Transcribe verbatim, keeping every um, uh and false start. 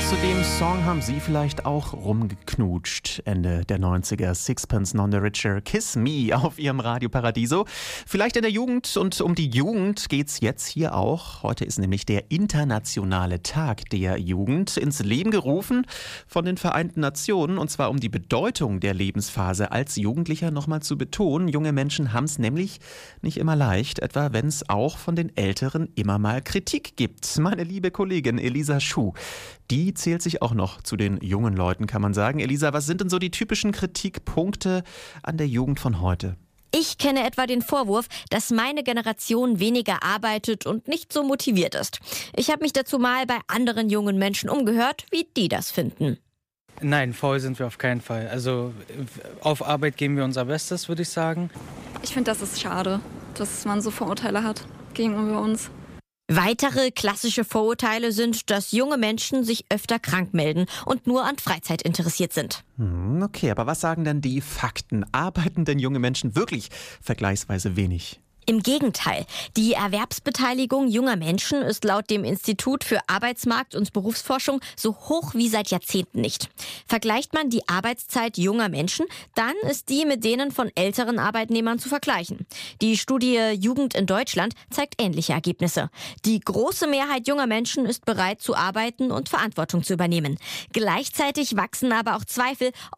Zu dem Song haben Sie vielleicht auch rumgeknutscht. Ende der neunziger, Sixpence None the Richer, Kiss Me auf Ihrem Radio Paradiso. Vielleicht in der Jugend, und um die Jugend geht's jetzt hier auch. Heute ist nämlich der internationale Tag der Jugend ins Leben gerufen von den Vereinten Nationen, und zwar um die Bedeutung der Lebensphase als Jugendlicher nochmal zu betonen. Junge Menschen haben es nämlich nicht immer leicht, etwa wenn es auch von den Älteren immer mal Kritik gibt. Meine liebe Kollegin Elisa Schuh, die zählt sich auch noch zu den jungen Leuten, kann man sagen. Elisa, was sind denn so die typischen Kritikpunkte an der Jugend von heute? Ich kenne etwa den Vorwurf, dass meine Generation weniger arbeitet und nicht so motiviert ist. Ich habe mich dazu mal bei anderen jungen Menschen umgehört, wie die das finden. Nein, faul sind wir auf keinen Fall. Also auf Arbeit geben wir unser Bestes, würde ich sagen. Ich finde, das ist schade, dass man so Vorurteile hat gegenüber uns. Weitere klassische Vorurteile sind, dass junge Menschen sich öfter krank melden und nur an Freizeit interessiert sind. Hm, okay, aber was sagen denn die Fakten? Arbeiten denn junge Menschen wirklich vergleichsweise wenig? Im Gegenteil, die Erwerbsbeteiligung junger Menschen ist laut dem Institut für Arbeitsmarkt- und Berufsforschung so hoch wie seit Jahrzehnten nicht. Vergleicht man die Arbeitszeit junger Menschen, dann ist die mit denen von älteren Arbeitnehmern zu vergleichen. Die Studie Jugend in Deutschland zeigt ähnliche Ergebnisse. Die große Mehrheit junger Menschen ist bereit zu arbeiten und Verantwortung zu übernehmen. Gleichzeitig wachsen aber auch Zweifel,